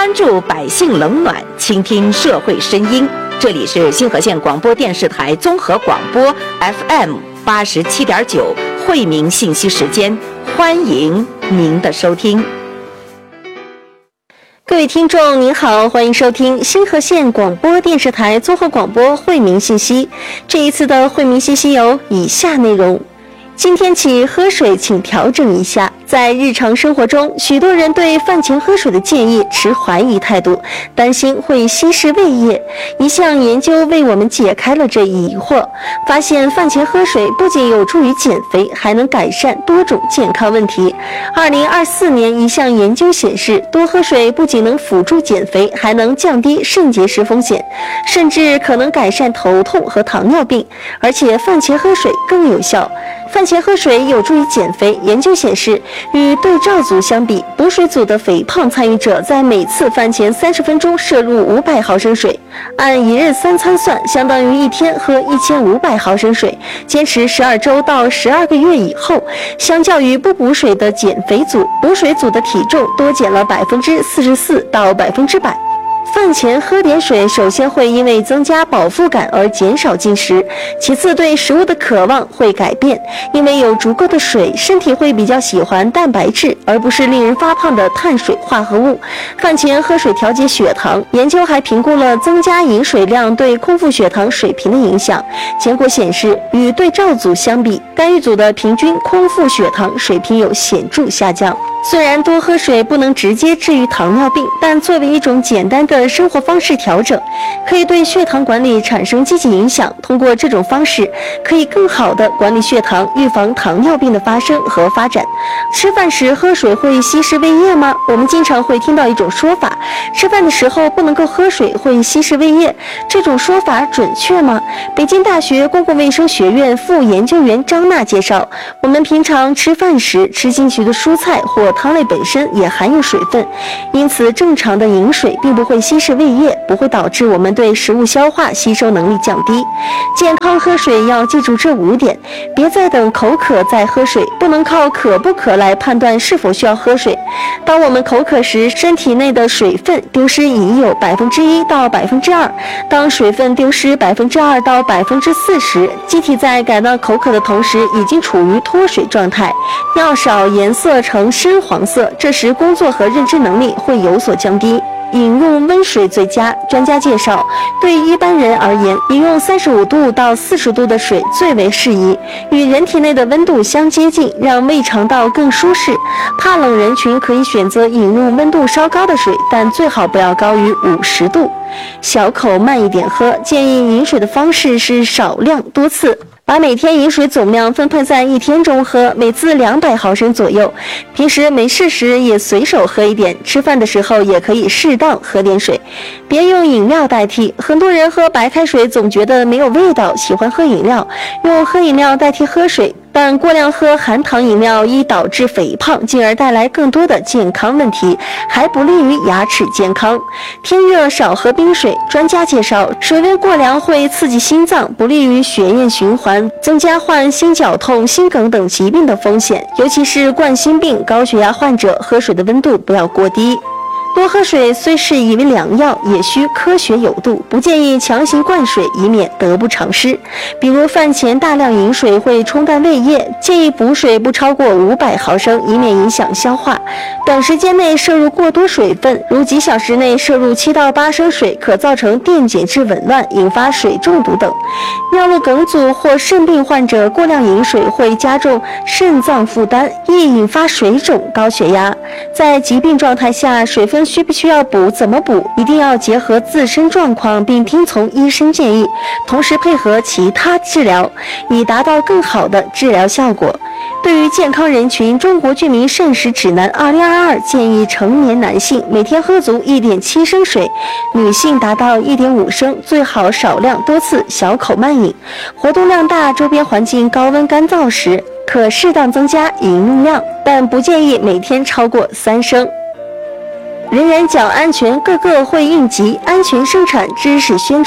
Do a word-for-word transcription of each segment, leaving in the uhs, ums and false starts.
关注百姓冷暖，倾听社会声音。这里是星河县广播电视台综合广播 F M 八十七点九惠民信息时间，欢迎您的收听。 各位听众您好，欢迎收听星河县广播电视台综合广播惠民信息。这一次的惠民信息有以下内容：今天起喝水请调整一下。在日常生活中，许多人对饭前喝水的建议持怀疑态度，担心会稀释胃液。一项研究为我们解开了这一疑惑，发现饭前喝水不仅有助于减肥，还能改善多种健康问题。二零二四年一项研究显示，多喝水不仅能辅助减肥，还能降低肾结石风险，甚至可能改善头痛和糖尿病，而且饭前喝水更有效。饭前喝水有助于减肥。研究显示，与对照组相比，补水组的肥胖参与者在每次饭前三十分钟摄入五百毫升水，按一日三餐算，相当于一天喝一千五百毫升水。坚持十二周到十二个月以后，相较于不补水的减肥组，补水组的体重多减了百分之四十四到百分之百。饭前喝点水，首先会因为增加饱腹感而减少进食，其次对食物的渴望会改变，因为有足够的水，身体会比较喜欢蛋白质，而不是令人发胖的碳水化合物。饭前喝水调节血糖，研究还评估了增加饮水量对空腹血糖水平的影响，结果显示，与对照组相比，干预组的平均空腹血糖水平有显著下降。虽然多喝水不能直接治愈糖尿病，但作为一种简单的生活方式调整，可以对血糖管理产生积极影响。通过这种方式，可以更好地管理血糖，预防糖尿病的发生和发展。吃饭时喝水会稀释胃液吗？我们经常会听到一种说法，吃饭的时候不能够喝水会稀释胃液，这种说法准确吗？北京大学公共卫生学院副研究员张娜介绍，我们平常吃饭时吃进去的蔬菜或汤类本身也含有水分，因此正常的饮水并不会稀释胃液，不会导致我们对食物消化吸收能力降低。健康喝水要记住这五点，别再等口渴再喝水，不能靠渴不渴来判断是否需要喝水。当我们口渴时，身体内的水分丢失已有百分之一到百分之二，当水分丢失百分之二到百分之四时，机体在感到口渴的同时已经处于脱水状态，尿少颜色呈深黄色，这时工作和认知能力会有所降低。饮用温水最佳。专家介绍，对一般人而言，饮用三十五度到四十度的水最为适宜，与人体内的温度相接近，让胃肠道更舒适。怕冷人群可以选择饮用温度稍高的水，但最好不要高于五十度。小口慢一点喝，建议饮水的方式是少量多次。把每天饮水总量分配在一天中喝，每次两百毫升左右。平时没事时也随手喝一点，吃饭的时候也可以适当喝点水，别用饮料代替。很多人喝白开水总觉得没有味道，喜欢喝饮料，用喝饮料代替喝水。但过量喝含糖饮料易导致肥胖，进而带来更多的健康问题，还不利于牙齿健康。天热少喝冰水。专家介绍，水温过凉会刺激心脏，不利于血液循环，增加患心绞痛、心梗等疾病的风险，尤其是冠心病、高血压患者，喝水的温度不要过低。多喝水虽是以为良药，也需科学有度，不建议强行灌水，以免得不偿失。比如饭前大量饮水会冲淡胃液，建议补水不超过五百毫升，以免影响消化。短时间内摄入过多水分，如几小时内摄入七到八升水，可造成电解质紊乱，引发水中毒等。尿路梗阻或肾病患者过量饮水会加重肾脏负担，易引发水肿、高血压。在疾病状态下，水分需不需要补，怎么补，一定要结合自身状况并听从医生建议，同时配合其他治疗，以达到更好的治疗效果。对于健康人群，中国居民膳食指南二零二二建议成年男性每天喝足 一点七升水，女性达到 一点五升，最好少量多次，小口慢饮。活动量大，周边环境高温干燥时，可适当增加饮用量，但不建议每天超过三升。人人讲安全，个个会应急。安全生产知识宣传。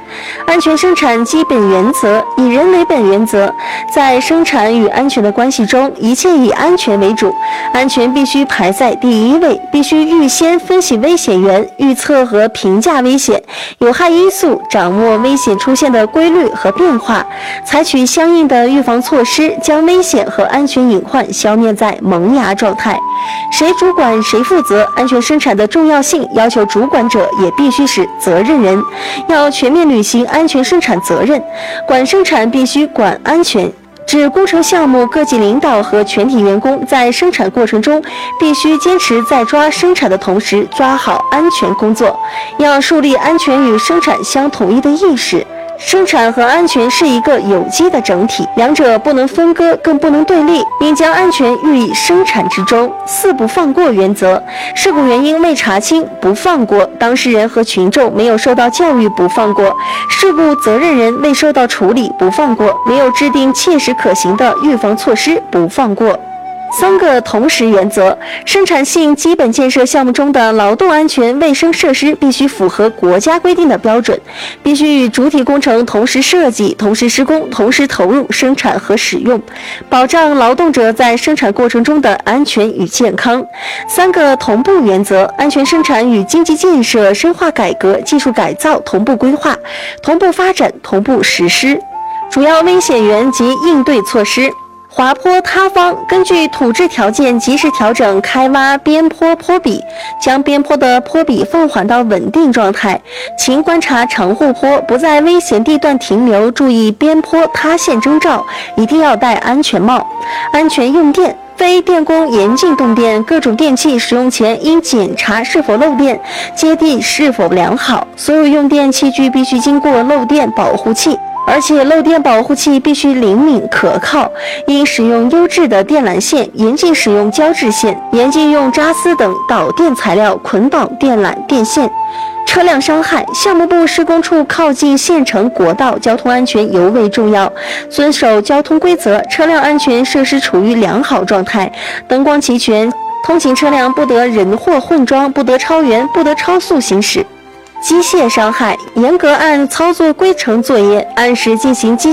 安全生产基本原则：以人为本原则。在生产与安全的关系中，一切以安全为主，安全必须排在第一位，必须预先分析危险源，预测和评价危险、有害因素，掌握危险出现的规律和变化，采取相应的预防措施，将危险和安全隐患消灭在萌芽状态。谁主管谁负责，安全生产的重要性要求主管者也必须是责任人，要全面履行安全生产责任。管生产必须管安全，指工程项目各级领导和全体员工在生产过程中必须坚持在抓生产的同时抓好安全工作，要树立安全与生产相统一的意识。生产和安全是一个有机的整体，两者不能分割，更不能对立，应将安全寓以生产之中。四不放过原则：事故原因未查清，不放过；当事人和群众没有受到教育，不放过；事故责任人未受到处理，不放过；没有制定切实可行的预防措施，不放过。三个同时原则：生产性基本建设项目中的劳动安全卫生设施必须符合国家规定的标准，必须与主体工程同时设计、同时施工、同时投入生产和使用，保障劳动者在生产过程中的安全与健康。三个同步原则：安全生产与经济建设、深化改革、技术改造同步规划、同步发展、同步实施。主要危险源及应对措施：滑坡塌方，根据土质条件及时调整开挖边坡坡比，将边坡的坡比放缓到稳定状态，勤观察长护坡，不在危险地段停留，注意边坡塌陷征兆，一定要戴安全帽。安全用电：非电工严禁动电，各种电器使用前应检查是否漏电，接地是否良好。所有用电器具必须经过漏电保护器，而且漏电保护器必须灵敏可靠，应使用优质的电缆线，严禁使用胶质线，严禁用扎丝等导电材料捆绑电缆电线。车辆伤害：项目部施工处靠近县城国道，交通安全尤为重要，遵守交通规则，车辆安全设施处于良好状态，灯光齐全，通勤车辆不得人货混装，不得超员，不得超速行驶。机械伤害：严格按操作规程作业，按时进行机